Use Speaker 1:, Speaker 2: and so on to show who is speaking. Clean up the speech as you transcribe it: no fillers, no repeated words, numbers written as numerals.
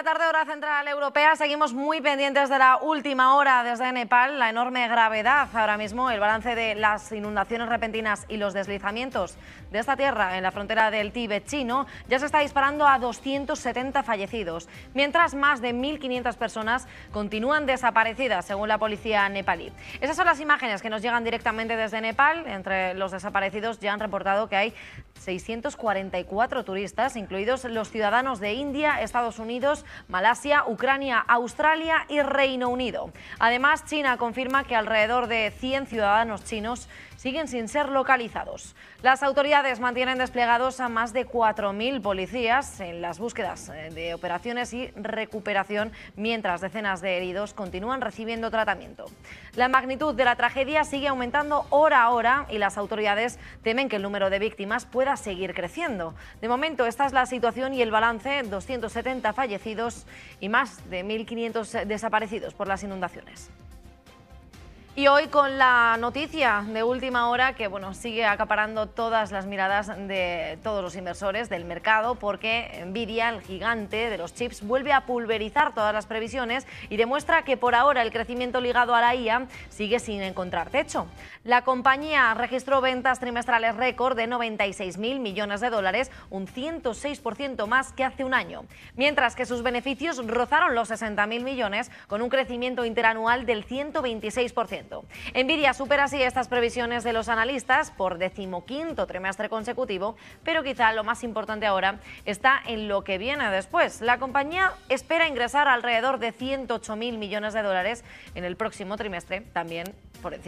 Speaker 1: tarde, hora central europea. Seguimos muy pendientes de la última hora desde Nepal. La enorme gravedad ahora mismo, el balance de las inundaciones repentinas y los deslizamientos de esta tierra en la frontera del Tíbet chino ya se está disparando a 270 fallecidos, mientras más de 1.500 personas continúan desaparecidas, según la policía nepalí. Esas son las imágenes que nos llegan directamente desde Nepal. Entre los desaparecidos ya han reportado que hay 644 turistas, incluidos los ciudadanos de India, Estados Unidos, Malasia, Ucrania, Australia y Reino Unido. Además, China confirma que alrededor de 100 ciudadanos chinos siguen sin ser localizados. Las autoridades mantienen desplegados a más de 4.000 policías en las búsquedas de operaciones y recuperación, mientras decenas de heridos continúan recibiendo tratamiento. La magnitud de la tragedia sigue aumentando hora a hora y las autoridades temen que el número de víctimas pueda seguir creciendo. De momento, esta es la situación y el balance: 270 fallecidos y más de 1.500 desaparecidos por las inundaciones. Y hoy con la noticia de última hora que sigue acaparando todas las miradas de todos los inversores del mercado, porque Nvidia, el gigante de los chips, vuelve a pulverizar todas las previsiones y demuestra que por ahora el crecimiento ligado a la IA sigue sin encontrar techo. La compañía registró ventas trimestrales récord de 96.000 millones de dólares, un 106% más que hace un año, mientras que sus beneficios rozaron los 60.000 millones con un crecimiento interanual del 126%. Nvidia supera así estas previsiones de los analistas por 15º trimestre consecutivo, pero quizá lo más importante ahora está en lo que viene después. La compañía espera ingresar alrededor de 108.000 millones de dólares en el próximo trimestre, también por encima